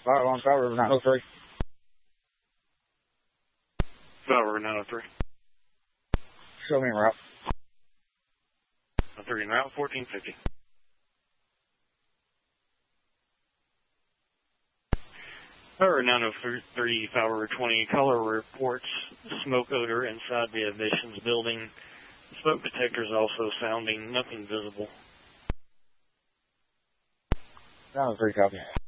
Fire on Tower River 903. Tower River 903. Show me en route. 3 en route, 1450. Tower 903, Tower 20, caller reports smoke odor inside the Aviations building. Smoke detectors also sounding, nothing visible. 903, copy.